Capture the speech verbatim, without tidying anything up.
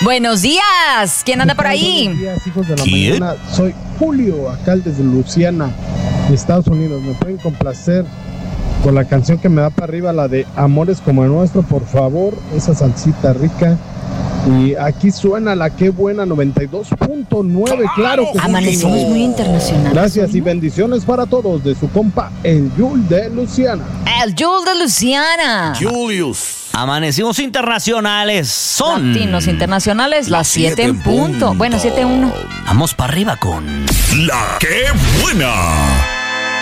Buenos días. ¿Quién anda por ahí? Buenos días, hijos de la ¿Quién? mañana. Soy Julio, alcalde de Luciana, Estados Unidos. ¿Me pueden complacer con la canción que me da para arriba, la de Amores como el nuestro, por favor? Esa salsita rica. Y aquí suena la Qué Buena noventa y dos punto nueve, claro que sí. Amanecimos muy internacionales. Gracias y bendiciones para todos de su compa, el Yul de Luciana. El Yul de Luciana. Julius. Amanecimos internacionales. Son Latinos internacionales, las siete en punto. Bueno, siete uno. Vamos para arriba con La Qué Buena.